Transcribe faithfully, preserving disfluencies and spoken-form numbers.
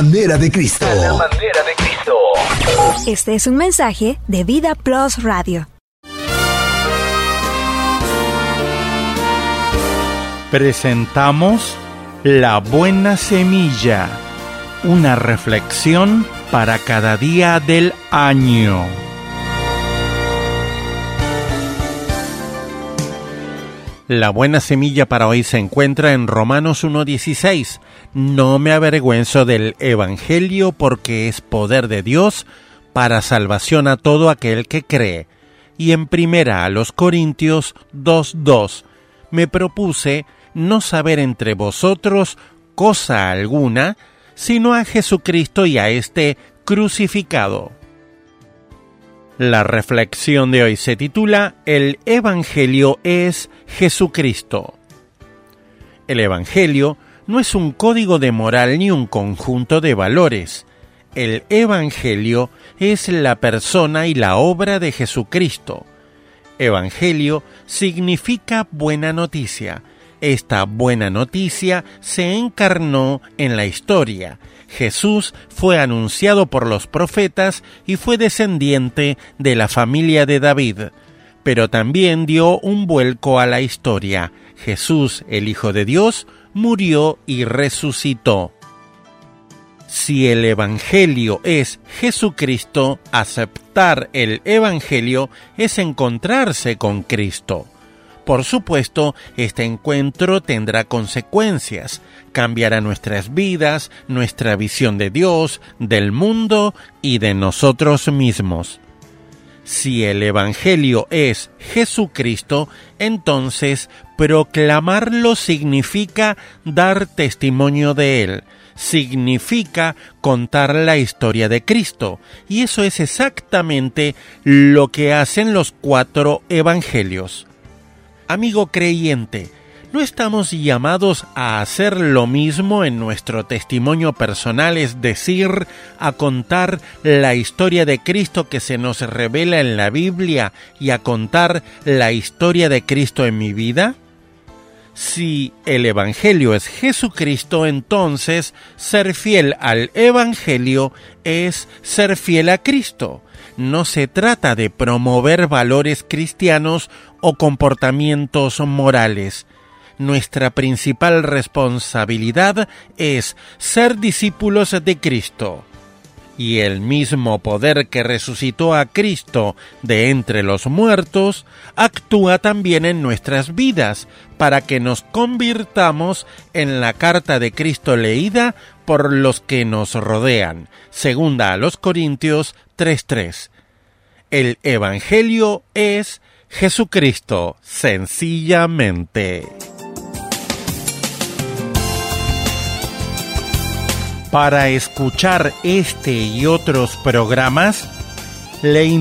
Manera de Cristo. A la manera de Cristo. Este es un mensaje de Vida Plus Radio. Presentamos La Buena Semilla, una reflexión para cada día del año. La buena semilla para hoy se encuentra en Romanos uno dieciséis. No me avergüenzo del Evangelio porque es poder de Dios para salvación a todo aquel que cree. Y en primera a los Corintios dos dos. Me propuse no saber entre vosotros cosa alguna, sino a Jesucristo y a este crucificado. La reflexión de hoy se titula El Evangelio es Jesucristo. El Evangelio no es un código de moral ni un conjunto de valores. El Evangelio es la persona y la obra de Jesucristo. Evangelio significa buena noticia. Esta buena noticia se encarnó en la historia. Jesús fue anunciado por los profetas y fue descendiente de la familia de David, pero también dio un vuelco a la historia. Jesús, el Hijo de Dios, murió y resucitó. Si el Evangelio es Jesucristo, aceptar el Evangelio es encontrarse con Cristo. Por supuesto, este encuentro tendrá consecuencias, cambiará nuestras vidas, nuestra visión de Dios, del mundo y de nosotros mismos. Si el Evangelio es Jesucristo, entonces proclamarlo significa dar testimonio de Él, significa contar la historia de Cristo, y eso es exactamente lo que hacen los cuatro evangelios. Amigo creyente, ¿no estamos llamados a hacer lo mismo en nuestro testimonio personal, es decir, a contar la historia de Cristo que se nos revela en la Biblia y a contar la historia de Cristo en mi vida? Si el Evangelio es Jesucristo, entonces ser fiel al Evangelio es ser fiel a Cristo. No se trata de promover valores cristianos o comportamientos morales. Nuestra principal responsabilidad es ser discípulos de Cristo. Y el mismo poder que resucitó a Cristo de entre los muertos actúa también en nuestras vidas para que nos convirtamos en la carta de Cristo leída por los que nos rodean. Segunda a los Corintios tres tres. El Evangelio es Jesucristo, sencillamente. Para escuchar este y otros programas, le